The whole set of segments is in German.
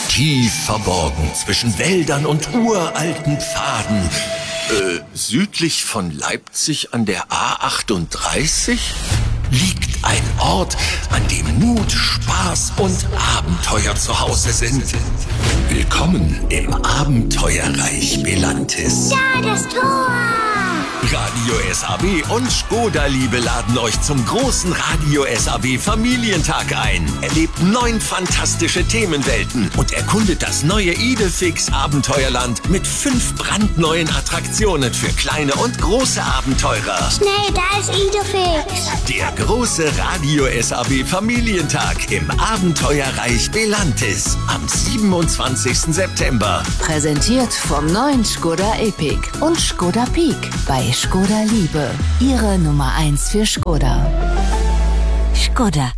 Tief verborgen zwischen Wäldern und uralten Pfaden. Südlich von Leipzig an der A38 liegt ein Ort, an dem Mut, Spaß und Abenteuer zu Hause sind. Willkommen im Abenteuerreich Belantis. Da, das Tor! Radio SAW und Škoda-Liebe laden euch zum großen Radio SAW Familientag ein. Erlebt 9 fantastische Themenwelten und erkundet das neue Idefix Abenteuerland mit 5 brandneuen Attraktionen für kleine und große Abenteurer. Schnell, da ist Idefix. Der große Radio SAW Familientag im Abenteuerreich Belantis am 27. September. Präsentiert vom neuen Škoda Epiq und Škoda Peak bei Škoda Liebe. Ihre Nummer 1 für Škoda. Škoda.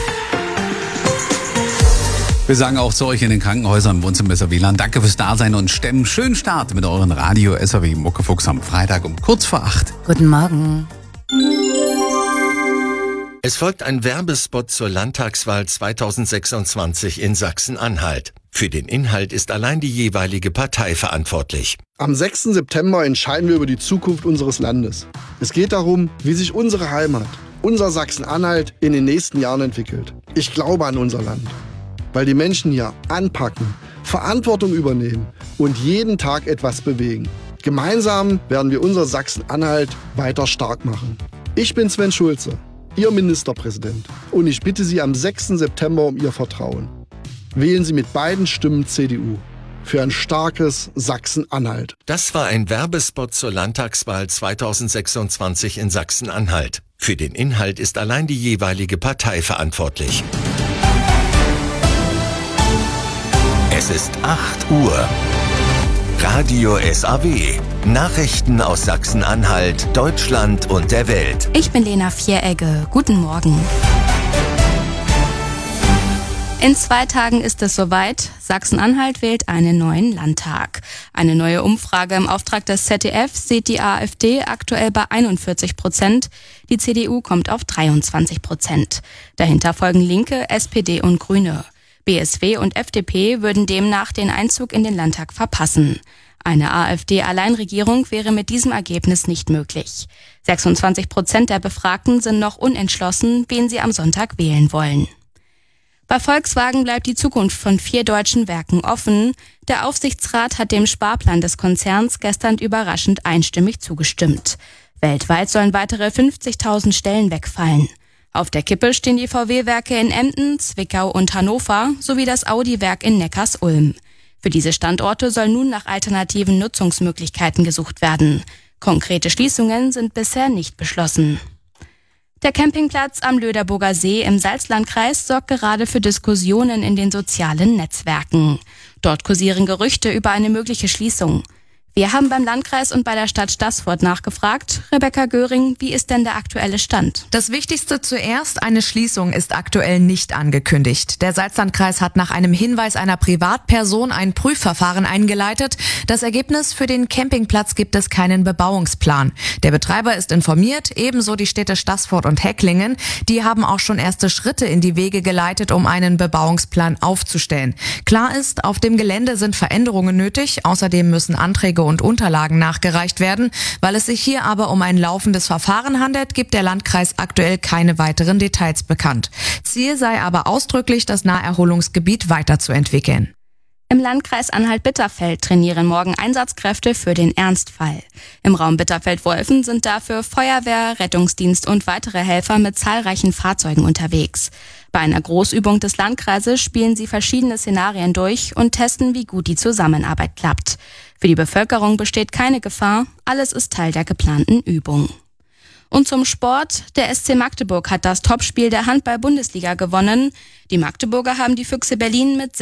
Wir sagen auch zu euch in den Krankenhäusern im Wohnzimmer SAW danke fürs Dasein und Stemmen. Schönen Start mit euren Radio SAW Muckefuchs am Freitag um kurz vor 8. Guten Morgen. Es folgt ein Werbespot zur Landtagswahl 2026 in Sachsen-Anhalt. Für den Inhalt ist allein die jeweilige Partei verantwortlich. Am 6. September entscheiden wir über die Zukunft unseres Landes. Es geht darum, wie sich unsere Heimat, unser Sachsen-Anhalt in den nächsten Jahren entwickelt. Ich glaube an unser Land, weil die Menschen hier anpacken, Verantwortung übernehmen und jeden Tag etwas bewegen. Gemeinsam werden wir unser Sachsen-Anhalt weiter stark machen. Ich bin Sven Schulze, Ihr Ministerpräsident, und ich bitte Sie am 6. September um Ihr Vertrauen. Wählen Sie mit beiden Stimmen CDU für ein starkes Sachsen-Anhalt. Das war ein Werbespot zur Landtagswahl 2026 in Sachsen-Anhalt. Für den Inhalt ist allein die jeweilige Partei verantwortlich. Es ist 8 Uhr. Radio SAW. Nachrichten aus Sachsen-Anhalt, Deutschland und der Welt. Ich bin Lena Vieregge. Guten Morgen. In 2 Tagen ist es soweit. Sachsen-Anhalt wählt einen neuen Landtag. Eine neue Umfrage im Auftrag des ZDF sieht die AfD aktuell bei 41%. Die CDU kommt auf 23%. Dahinter folgen Linke, SPD und Grüne. BSW und FDP würden demnach den Einzug in den Landtag verpassen. Eine AfD-Alleinregierung wäre mit diesem Ergebnis nicht möglich. 26% der Befragten sind noch unentschlossen, wen sie am Sonntag wählen wollen. Bei Volkswagen bleibt die Zukunft von 4 deutschen Werken offen. Der Aufsichtsrat hat dem Sparplan des Konzerns gestern überraschend einstimmig zugestimmt. Weltweit sollen weitere 50.000 Stellen wegfallen. Auf der Kippe stehen die VW-Werke in Emden, Zwickau und Hannover sowie das Audi-Werk in Neckarsulm. Für diese Standorte soll nun nach alternativen Nutzungsmöglichkeiten gesucht werden. Konkrete Schließungen sind bisher nicht beschlossen. Der Campingplatz am Löderburger See im Salzlandkreis sorgt gerade für Diskussionen in den sozialen Netzwerken. Dort kursieren Gerüchte über eine mögliche Schließung. Wir haben beim Landkreis und bei der Stadt Staßfurt nachgefragt. Rebecca Göring, wie ist denn der aktuelle Stand? Das Wichtigste zuerst, eine Schließung ist aktuell nicht angekündigt. Der Salzlandkreis hat nach einem Hinweis einer Privatperson ein Prüfverfahren eingeleitet. Das Ergebnis: für den Campingplatz gibt es keinen Bebauungsplan. Der Betreiber ist informiert, ebenso die Städte Staßfurt und Hecklingen. Die haben auch schon erste Schritte in die Wege geleitet, um einen Bebauungsplan aufzustellen. Klar ist, auf dem Gelände sind Veränderungen nötig. Außerdem müssen Anträge und Unterlagen nachgereicht werden. Weil es sich hier aber um ein laufendes Verfahren handelt, gibt der Landkreis aktuell keine weiteren Details bekannt. Ziel sei aber ausdrücklich, das Naherholungsgebiet weiterzuentwickeln. Im Landkreis Anhalt-Bitterfeld trainieren morgen Einsatzkräfte für den Ernstfall. Im Raum Bitterfeld-Wolfen sind dafür Feuerwehr, Rettungsdienst und weitere Helfer mit zahlreichen Fahrzeugen unterwegs. Bei einer Großübung des Landkreises spielen sie verschiedene Szenarien durch und testen, wie gut die Zusammenarbeit klappt. Für die Bevölkerung besteht keine Gefahr, alles ist Teil der geplanten Übung. Und zum Sport. Der SC Magdeburg hat das Topspiel der Handball-Bundesliga gewonnen. Die Magdeburger haben die Füchse Berlin mit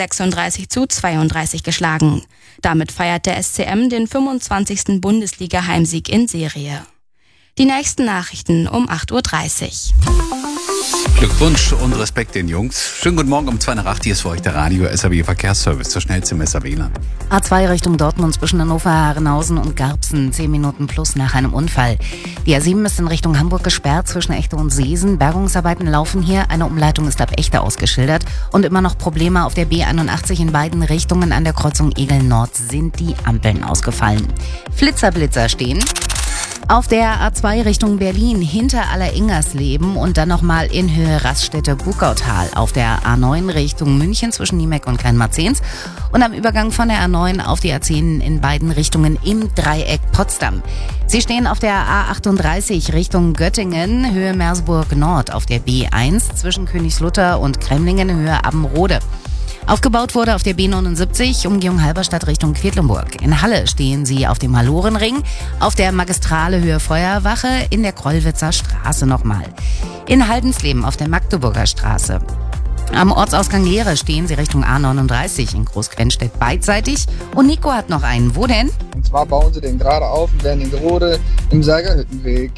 36:32 geschlagen. Damit feiert der SCM den 25. Bundesliga-Heimsieg in Serie. Die nächsten Nachrichten um 8:30 Uhr. Glückwunsch und Respekt den Jungs. Schönen guten Morgen um 2:08. Hier ist für euch der Radio SAW Verkehrsservice, der schnellste im SAW-Land. A2 Richtung Dortmund zwischen Hannover, Herrenhausen und Garbsen, 10 Minuten plus nach einem Unfall. Die A7 ist in Richtung Hamburg gesperrt zwischen Echte und Seesen. Bergungsarbeiten laufen hier. Eine Umleitung ist ab Echte ausgeschildert. Und immer noch Probleme auf der B81 in beiden Richtungen. An der Kreuzung Egel-Nord sind die Ampeln ausgefallen. Flitzer stehen. Auf der A2 Richtung Berlin hinter Alleringersleben und dann nochmal in Höhe Raststätte-Bugautal. Auf der A9 Richtung München zwischen Niemeck und Kleinmarzens und am Übergang von der A9 auf die A10 in beiden Richtungen im Dreieck Potsdam. Sie stehen auf der A38 Richtung Göttingen, Höhe Mersburg Nord, auf der B1 zwischen Königslutter und Kremlingen, Höhe Abbenrode. Aufgebaut wurde auf der B79, Umgehung Halberstadt Richtung Quedlinburg. In Halle stehen sie auf dem Hallorenring, auf der Magistrale Höhe Feuerwache, in der Krollwitzer Straße nochmal. In Haldensleben auf der Magdeburger Straße. Am Ortsausgang Lehre stehen sie Richtung A39 in Großquenstedt beidseitig. Und Nico hat noch einen. Wo denn? Und zwar bauen sie den gerade auf in Wernigerode im Seigerhüttenweg.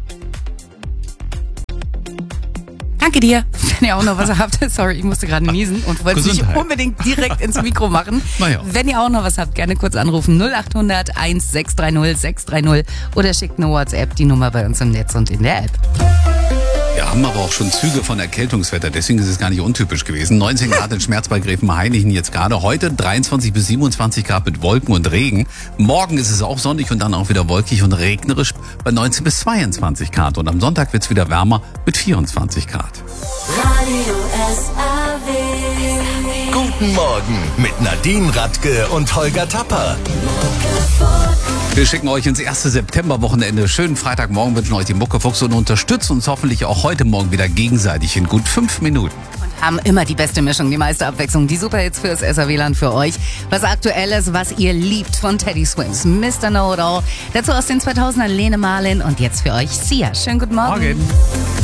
Danke dir. Wenn ihr auch noch was habt, sorry, ich musste gerade niesen und wollte es nicht unbedingt direkt ins Mikro machen. Naja. Wenn ihr auch noch was habt, gerne kurz anrufen. 0800 1630 630 oder schickt eine WhatsApp, die Nummer bei uns im Netz und in der App. Wir haben aber auch schon Züge von Erkältungswetter, deswegen ist es gar nicht untypisch gewesen. 19 Grad in Schmerz bei Gräfenhainichen jetzt gerade. Heute 23 bis 27 Grad mit Wolken und Regen. Morgen ist es auch sonnig und dann auch wieder wolkig und regnerisch bei 19 bis 22 Grad. Und am Sonntag wird es wieder wärmer mit 24 Grad. Radio SAW. Guten Morgen mit Nadine Radke und Holger Tapper. Wir schicken euch ins erste Septemberwochenende. Schönen Freitagmorgen wünschen euch die Muckefuchs und unterstützt uns hoffentlich auch heute Morgen wieder gegenseitig in gut 5 Minuten. Und haben immer die beste Mischung, die meiste Abwechslung, die Superhits fürs SAW-Land für euch. Was aktuell ist, was ihr liebt von Teddy Swims, Mr. Know-It-All. Dazu aus den 2000ern Lene Marlin und jetzt für euch Sia. Schönen guten Morgen.